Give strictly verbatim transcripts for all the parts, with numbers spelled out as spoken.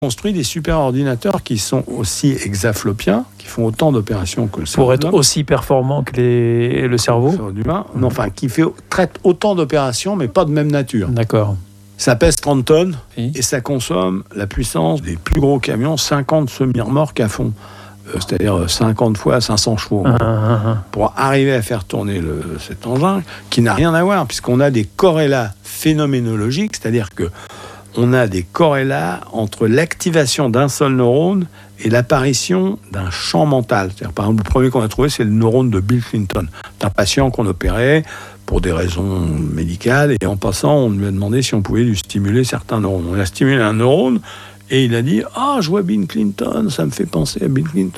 construit des super ordinateurs qui sont aussi hexaflopiens, qui font autant d'opérations que le cerveau. Pour être aussi performant que les... le cerveau humain. Non, enfin, qui fait, traite autant d'opérations, mais pas de même nature. D'accord. Ça pèse trente tonnes oui. et ça consomme la puissance des plus gros camions, cinquante semi-remorques à fond. Euh, c'est-à-dire cinquante fois cinq cents chevaux. Ah, ah, ah. Pour arriver à faire tourner le, cet engin, qui n'a rien à voir, puisqu'on a des corrélats phénoménologiques, c'est-à-dire que on a des corrélats entre l'activation d'un seul neurone et l'apparition d'un champ mental. C'est-à-dire, par exemple, le premier qu'on a trouvé, c'est le neurone de Bill Clinton. C'est un patient qu'on opérait pour des raisons médicales, et en passant, on lui a demandé si on pouvait lui stimuler certains neurones. On a stimulé un neurone, et il a dit « Ah, je vois Bill Clinton, ça me fait penser à Bill Clinton. »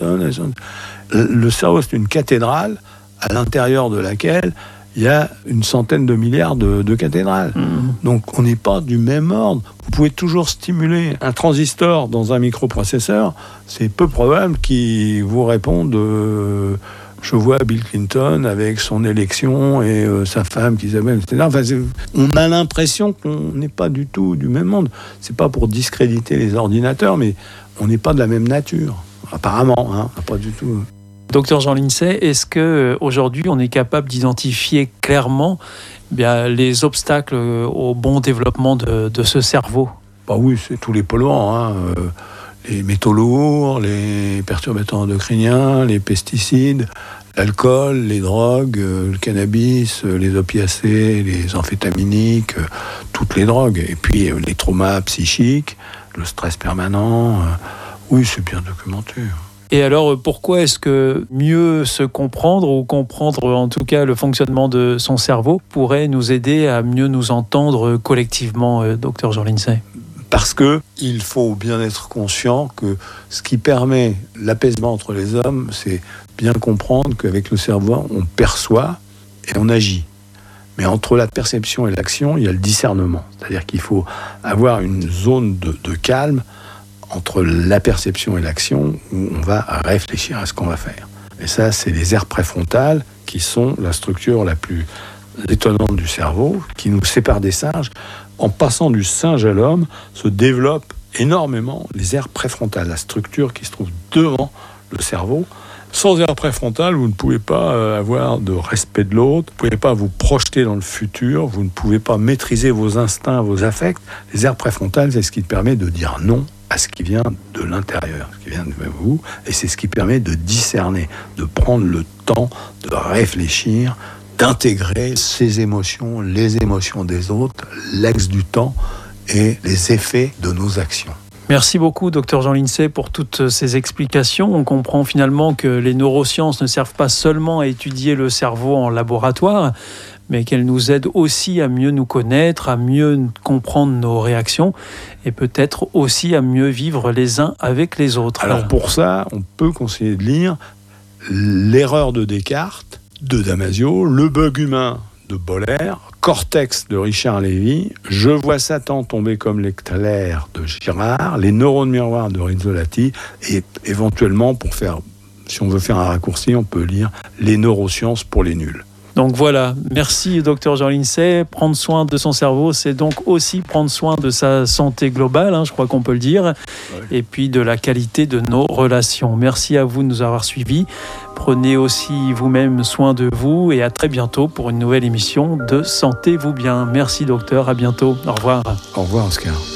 Le cerveau, c'est une cathédrale à l'intérieur de laquelle il y a une centaine de milliards de, de cathédrales. Mmh. Donc, on n'est pas du même ordre. Vous pouvez toujours stimuler un transistor dans un microprocesseur. C'est peu probable qu'il vous réponde euh, « Je vois Bill Clinton avec son élection et euh, sa femme qu'Isabelle, et cetera » Enfin, on a l'impression qu'on n'est pas du tout du même monde. C'est pas pour discréditer les ordinateurs, mais on n'est pas de la même nature. Apparemment, hein, pas du tout... Docteur Jean Lincey, est-ce qu'aujourd'hui on est capable d'identifier clairement eh bien, les obstacles au bon développement de, de ce cerveau ? Bah oui, c'est tous les polluants, hein. euh, les métaux lourds, les perturbateurs endocriniens, les pesticides, l'alcool, les drogues, euh, le cannabis, euh, les opiacés, les amphétaminiques, euh, toutes les drogues. Et puis euh, les traumas psychiques, le stress permanent. Euh, oui, c'est bien documenté. Et alors, pourquoi est-ce que mieux se comprendre, ou comprendre en tout cas le fonctionnement de son cerveau, pourrait nous aider à mieux nous entendre collectivement, euh, docteur Jean Lincey ? Parce qu'il faut bien être conscient que ce qui permet l'apaisement entre les hommes, c'est bien comprendre qu'avec le cerveau, on perçoit et on agit. Mais entre la perception et l'action, il y a le discernement. C'est-à-dire qu'il faut avoir une zone de, de calme entre la perception et l'action, où on va réfléchir à ce qu'on va faire. Et ça, c'est les aires préfrontales qui sont la structure la plus étonnante du cerveau, qui nous sépare des singes. En passant du singe à l'homme, se développent énormément les aires préfrontales, la structure qui se trouve devant le cerveau. Sans aire préfrontale, vous ne pouvez pas avoir de respect de l'autre, vous ne pouvez pas vous projeter dans le futur, vous ne pouvez pas maîtriser vos instincts, vos affects. Les aires préfrontales, c'est ce qui permet de dire non à ce qui vient de l'intérieur, ce qui vient de vous, et c'est ce qui permet de discerner, de prendre le temps de réfléchir, d'intégrer ses émotions, les émotions des autres, l'axe du temps et les effets de nos actions. Merci beaucoup, docteur Jean Lincey, pour toutes ces explications. On comprend finalement que les neurosciences ne servent pas seulement à étudier le cerveau en laboratoire, mais qu'elles nous aident aussi à mieux nous connaître, à mieux comprendre nos réactions et peut-être aussi à mieux vivre les uns avec les autres. Alors pour ça, on peut conseiller de lire L'erreur de Descartes de Damasio, Le bug humain de Boller, Cortex de Richard Lévy, Je vois Satan tomber comme l'éclair de Girard, Les neurones miroirs de Rizzolatti, et éventuellement, pour faire, si on veut faire un raccourci, on peut lire Les neurosciences pour les nuls. Donc voilà, merci docteur Jean Lincey. Prendre soin de son cerveau, c'est donc aussi prendre soin de sa santé globale, hein, je crois qu'on peut le dire, ouais. Et puis de la qualité de nos relations. Merci à vous de nous avoir suivis. Prenez aussi vous-même soin de vous et à très bientôt pour une nouvelle émission de Sentez-vous bien. Merci docteur, à bientôt. Au revoir. Au revoir Oscar.